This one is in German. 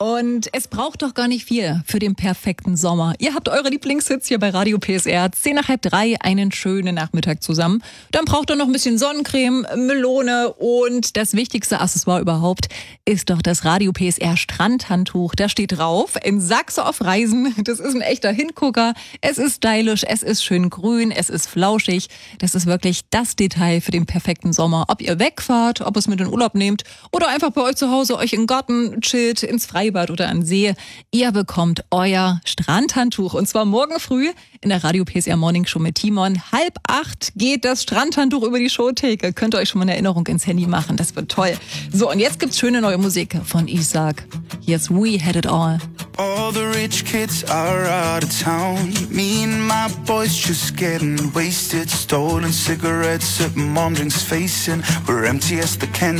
Und es braucht doch gar nicht viel für den perfekten Sommer. Ihr habt eure Lieblingshits hier bei Radio PSR. 2:10, einen schönen Nachmittag zusammen. Dann braucht ihr noch ein bisschen Sonnencreme, Melone und das wichtigste Accessoire überhaupt ist doch das Radio PSR Strandhandtuch. Da steht drauf, in Sachse auf Reisen. Das ist ein echter Hingucker. Es ist stylisch, es ist schön grün, es ist flauschig. Das ist wirklich das Detail für den perfekten Sommer. Ob ihr wegfahrt, ob ihr es mit in den Urlaub nehmt oder einfach bei euch zu Hause euch in den Garten chillt, ins Freibad oder an See. Ihr bekommt euer Strandhandtuch. Und zwar morgen früh in der Radio PSR Morning Show mit Timon. 7:30 geht das Strandhandtuch über die Showtheke. Könnt ihr euch schon mal eine Erinnerung ins Handy machen. Das wird toll. So, und jetzt gibt's schöne neue Musik von Isaac. Hier ist We Had It All. All the rich kids are out of town. Me and my boys just getting wasted. Stolen cigarettes at mom drinks facing. We're empty as the cans